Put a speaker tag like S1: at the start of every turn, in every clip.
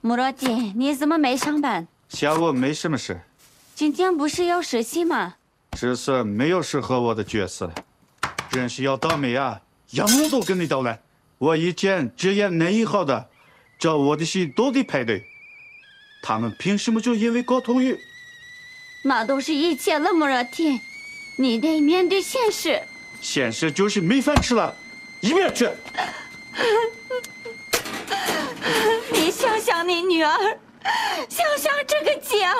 S1: 穆罗蒂，你怎么没上班？
S2: 下午没什么事。
S1: 今天不是要实习吗？
S2: 这次没有适合我的角色，真是要倒霉啊！样样都跟你捣乱。我以前只演男一号的，找我的戏都得排队。他们凭什么就因为沟通语？
S1: 那都是以前了，穆罗蒂，你得面对现实。
S2: 现实就是没饭吃了，一边去！
S1: 你想想你女儿，想想这个家。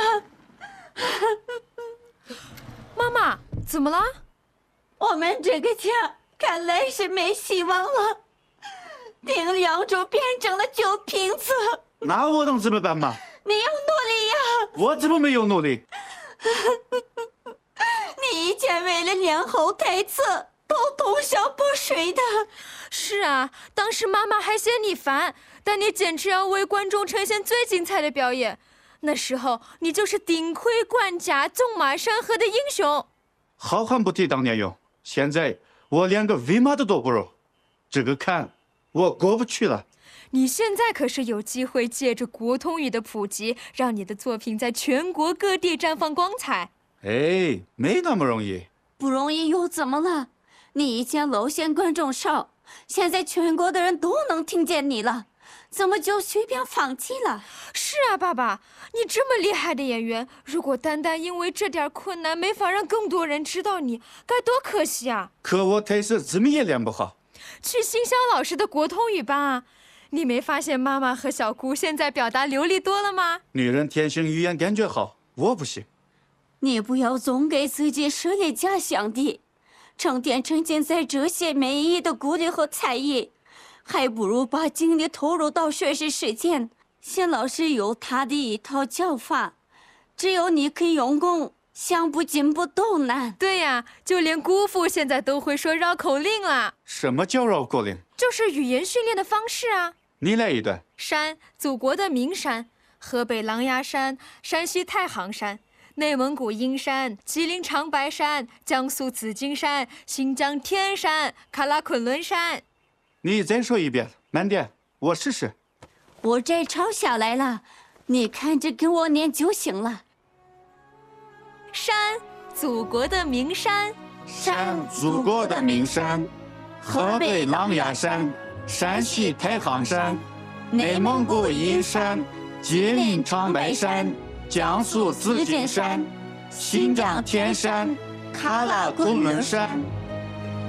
S3: 妈妈，怎么了？
S1: 我们这个家看来是没希望了。丁良州变成了酒瓶子。
S2: 那我能怎么办嘛？
S1: 你要努力呀！
S2: 我怎么没有努力？
S1: 你以前为了练后台词都通宵不睡的。
S3: 是啊，当时妈妈还嫌你烦，但你坚持要为观众呈现最精彩的表演。那时候你就是顶盔管家、纵马山河的英雄。
S2: 好汉不提当年勇，现在我连个喂马的都不如，这个坎我过不去了。
S3: 你现在可是有机会借着国通语的普及，让你的作品在全国各地绽放光彩。
S2: 哎，没那么容易。
S1: 不容易又怎么了？你以前露馅观众少，现在全国的人都能听见你了，怎么就随便放弃了？
S3: 是啊，爸爸，你这么厉害的演员，如果单单因为这点困难没法让更多人知道你，该多可惜啊！
S2: 可我台词怎么也练不好。
S3: 去新乡老师的国通语班啊！你没发现妈妈和小姑现在表达流利多了吗？
S2: 女人天生语言感觉好，我不行。
S1: 你不要总给自己设立假想敌，成天沉浸在这些没意义的鼓励和猜疑，还不如把精力投入到学习实践。谢老师有他的一套教法，只有你肯用功，想不进步都难。
S3: 对呀，就连姑父现在都会说绕口令了。
S2: 什么叫绕口令？
S3: 就是语言训练的方式啊。
S2: 你来一段。
S3: 山，祖国的名山，河北狼牙山，山西太行山，内蒙古阴山，吉林长白山，江苏紫金山，新疆天山，喀拉昆仑山。
S2: 你再说一遍，慢点，我试试。
S1: 我这抄下来了，你看着跟我念就行了。
S3: 山，祖国的名山。
S2: 山，祖国的名山，河北狼牙山，山西太行山，内蒙古阴山，吉林长白山，江苏紫金山，新疆天山，喀拉昆仑山。